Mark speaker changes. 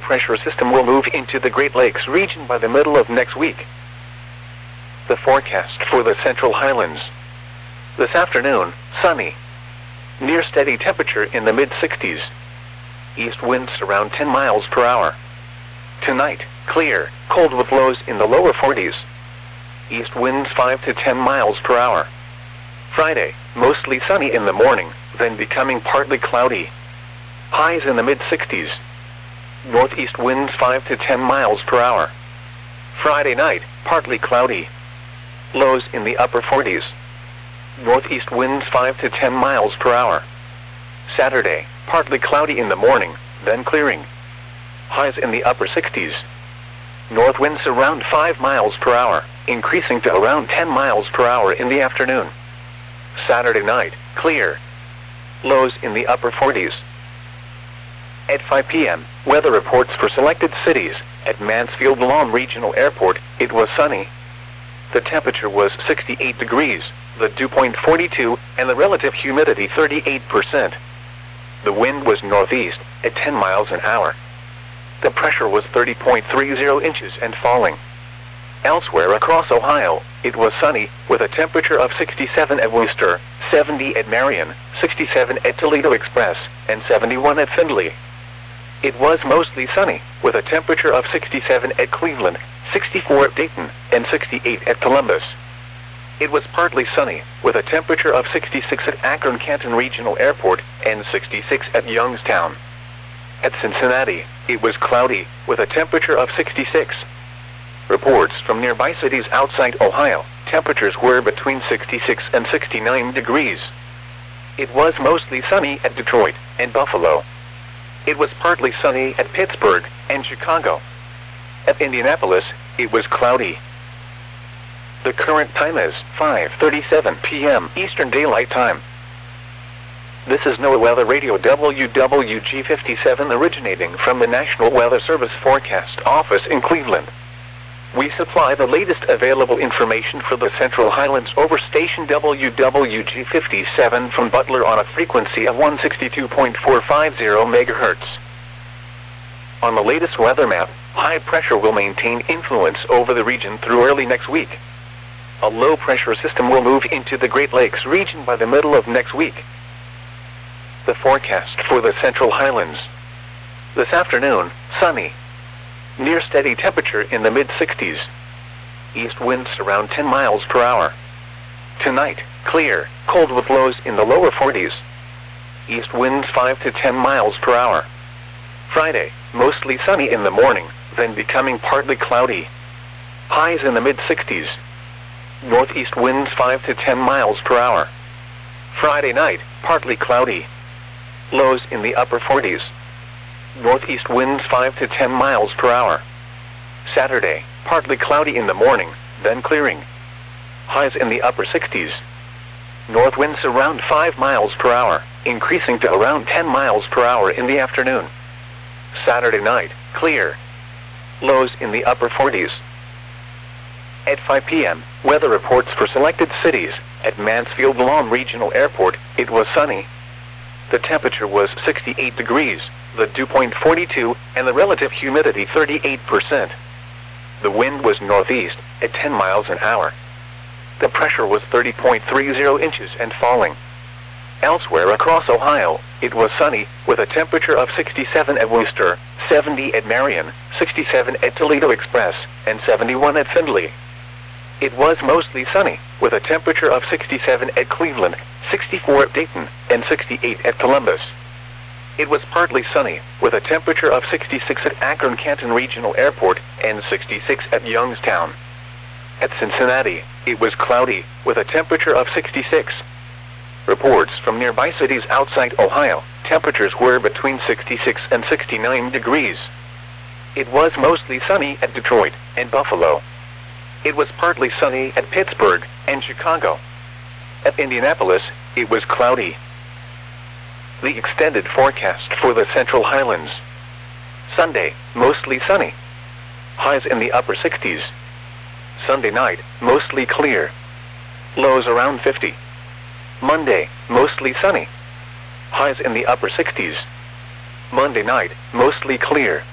Speaker 1: low-pressure system will move into the Great Lakes region by the middle of next week. The forecast for the Central Highlands. This afternoon, sunny. Near steady temperature in the mid-60s. East winds around 10 miles per hour. Tonight, clear, cold with lows in the lower 40s. East winds 5 to 10 miles per hour. Friday, mostly sunny in the morning, then becoming partly cloudy. Highs in the mid-60s. Northeast winds 5 to 10 miles per hour. Friday night, partly cloudy. Lows in the upper 40s. Northeast winds 5 to 10 miles per hour. Saturday, partly cloudy in the morning, then clearing. Highs in the upper 60s. North winds around 5 miles per hour, increasing to around 10 miles per hour in the afternoon. Saturday night, clear. Lows in the upper 40s. At 5 p.m., weather reports for selected cities. At Mansfield Lawn Regional Airport, it was sunny. The temperature was 68 degrees, the dew point 42, and the relative humidity 38%. The wind was northeast, at 10 miles an hour. The pressure was 30.30 inches and falling. Elsewhere across Ohio, it was sunny, with a temperature of 67 at Wooster, 70 at Marion, 67 at Toledo Express, and 71 at Findlay. It was mostly sunny, with a temperature of 67 at Cleveland, 64 at Dayton, and 68 at Columbus. It was partly sunny, with a temperature of 66 at Akron-Canton Regional Airport, and 66 at Youngstown. At Cincinnati, it was cloudy, with a temperature of 66. Reports from nearby cities outside Ohio, temperatures were between 66 and 69 degrees. It was mostly sunny at Detroit and Buffalo. It was partly sunny at Pittsburgh and Chicago. At Indianapolis, it was cloudy. The current time is 5:37 p.m. Eastern Daylight Time. This is NOAA Weather Radio WWG57 originating from the National Weather Service Forecast Office in Cleveland. We supply the latest available information for the Central Highlands over station WWG57 from Butler on a frequency of 162.450 MHz. On the latest weather map, high pressure will maintain influence over the region through early next week. A low-pressure system will move into the Great Lakes region by the middle of next week. The forecast for the Central Highlands. This afternoon, sunny. Near steady temperature in the mid-60s. East winds around 10 miles per hour. Tonight, clear, cold with lows in the lower 40s. East winds 5 to 10 miles per hour. Friday, mostly sunny in the morning, then becoming partly cloudy. Highs in the mid-60s. Northeast winds 5 to 10 miles per hour. Friday night, partly cloudy. Lows in the upper 40s. Northeast winds 5 to 10 miles per hour. Saturday, partly cloudy in the morning, then clearing. Highs in the upper 60s. North winds around 5 miles per hour, increasing to around 10 miles per hour in the afternoon. Saturday night, clear. Lows in the upper 40s. At 5 p.m., weather reports for selected cities. At Mansfield Lawn Regional Airport, it was sunny. The temperature was 68 degrees, the dew point 42, and the relative humidity 38%. The wind was northeast, at 10 miles an hour. The pressure was 30.30 inches and falling. Elsewhere across Ohio, it was sunny, with a temperature of 67 at Wooster, 70 at Marion, 67 at Toledo Express, and 71 at Findlay. It was mostly sunny, with a temperature of 67 at Cleveland, 64 at Dayton, and 68 at Columbus. It was partly sunny, with a temperature of 66 at Akron-Canton Regional Airport, and 66 at Youngstown. At Cincinnati, it was cloudy, with a temperature of 66. Reports from nearby cities outside Ohio, temperatures were between 66 and 69 degrees. It was mostly sunny at Detroit and Buffalo. It was partly sunny at Pittsburgh and Chicago. At Indianapolis, it was cloudy. The extended forecast for the Central Highlands. Sunday, mostly sunny. Highs in the upper 60s. Sunday night, mostly clear. Lows around 50. Monday, mostly sunny. Highs in the upper 60s. Monday night, mostly clear.